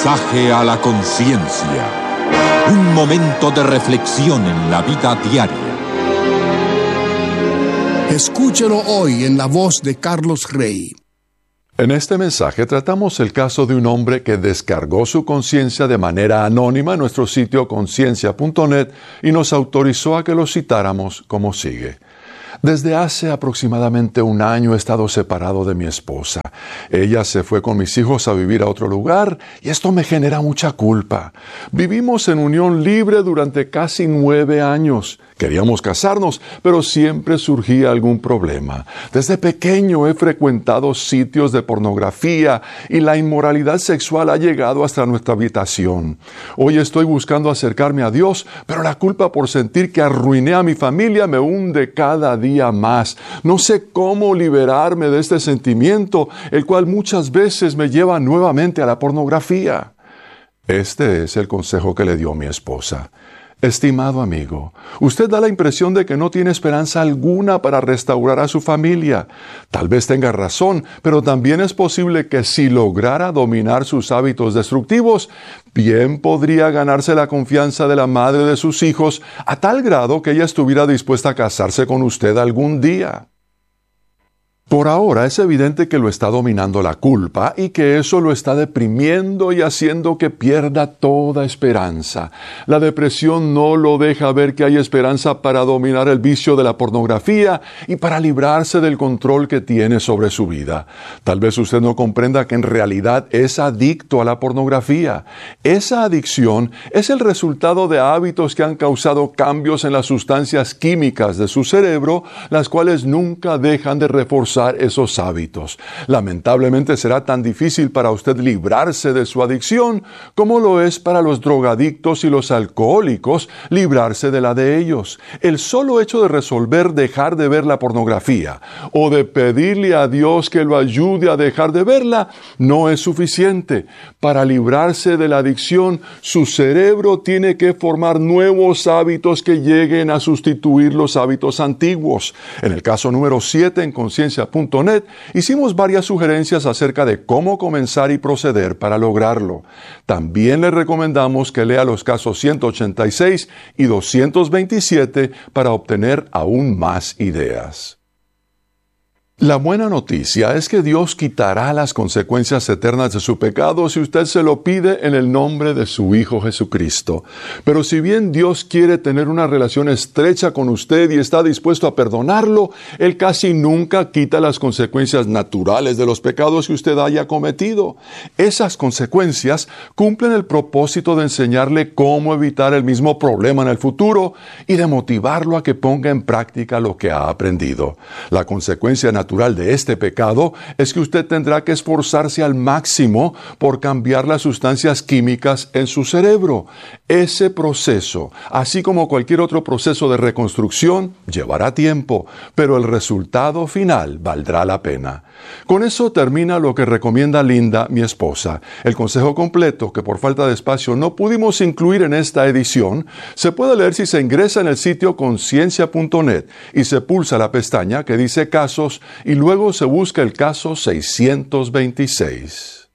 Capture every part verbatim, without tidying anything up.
Mensaje a la conciencia. Un momento de reflexión en la vida diaria. Escúchelo hoy en la voz de Carlos Rey. En este mensaje tratamos el caso de un hombre que descargó su conciencia de manera anónima en nuestro sitio conciencia punto net y nos autorizó a que lo citáramos como sigue. Desde hace aproximadamente un año he estado separado de mi esposa. Ella se fue con mis hijos a vivir a otro lugar y esto me genera mucha culpa. Vivimos en unión libre durante casi nueve años. Queríamos casarnos, pero siempre surgía algún problema. Desde pequeño he frecuentado sitios de pornografía y la inmoralidad sexual ha llegado hasta nuestra habitación. Hoy estoy buscando acercarme a Dios, pero la culpa por sentir que arruiné a mi familia me hunde cada día más. No sé cómo liberarme de este sentimiento, el cual muchas veces me lleva nuevamente a la pornografía. Este es el consejo que le dio mi esposa. Estimado amigo, usted da la impresión de que no tiene esperanza alguna para restaurar a su familia. Tal vez tenga razón, pero también es posible que si lograra dominar sus hábitos destructivos, bien podría ganarse la confianza de la madre de sus hijos a tal grado que ella estuviera dispuesta a casarse con usted algún día. Por ahora es evidente que lo está dominando la culpa y que eso lo está deprimiendo y haciendo que pierda toda esperanza. La depresión no lo deja ver que hay esperanza para dominar el vicio de la pornografía y para librarse del control que tiene sobre su vida. Tal vez usted no comprenda que en realidad es adicto a la pornografía. Esa adicción es el resultado de hábitos que han causado cambios en las sustancias químicas de su cerebro, las cuales nunca dejan de reforzar esos hábitos. Lamentablemente será tan difícil para usted librarse de su adicción como lo es para los drogadictos y los alcohólicos librarse de la de ellos. El solo hecho de resolver dejar de ver la pornografía o de pedirle a Dios que lo ayude a dejar de verla no es suficiente. Para librarse de la adicción, su cerebro tiene que formar nuevos hábitos que lleguen a sustituir los hábitos antiguos. En el caso número siete en conciencia punto net hicimos varias sugerencias acerca de cómo comenzar y proceder para lograrlo. También le recomendamos que lea los casos ciento ochenta y seis y doscientos veintisiete para obtener aún más ideas. La buena noticia es que Dios quitará las consecuencias eternas de su pecado si usted se lo pide en el nombre de su Hijo Jesucristo. Pero si bien Dios quiere tener una relación estrecha con usted y está dispuesto a perdonarlo, Él casi nunca quita las consecuencias naturales de los pecados que usted haya cometido. Esas consecuencias cumplen el propósito de enseñarle cómo evitar el mismo problema en el futuro y de motivarlo a que ponga en práctica lo que ha aprendido. La consecuencia natural natural de este pecado es que usted tendrá que esforzarse al máximo por cambiar las sustancias químicas en su cerebro. Ese proceso, así como cualquier otro proceso de reconstrucción, llevará tiempo, pero el resultado final valdrá la pena. Con eso termina lo que recomienda Linda, mi esposa. El consejo completo, que por falta de espacio no pudimos incluir en esta edición, se puede leer si se ingresa en el sitio conciencia punto net y se pulsa la pestaña que dice casos y luego se busca el caso seiscientos veintiséis.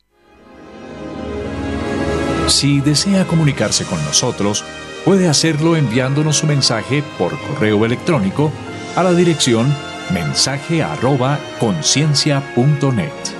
Si desea comunicarse con nosotros, puede hacerlo enviándonos su mensaje por correo electrónico a la dirección mensaje arroba conciencia punto net.